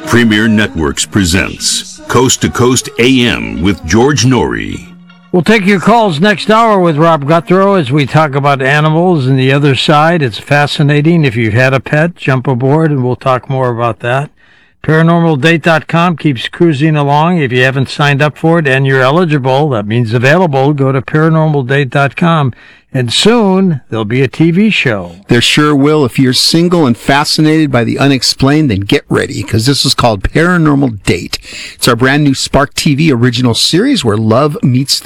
Premier Networks presents Coast to Coast AM with George Norrie. We'll take your calls next hour with Rob Guthrow as we talk about animals and the other side. It's fascinating. If you've had a pet, jump aboard and we'll talk more about that. ParanormalDate.com keeps cruising along. If you haven't signed up for it and you're eligible, that means available, go to ParanormalDate.com. And soon, there'll be a TV show. There sure will. If you're single and fascinated by the unexplained, then get ready, because this is called Paranormal Date. It's our brand new Spark TV original series where love meets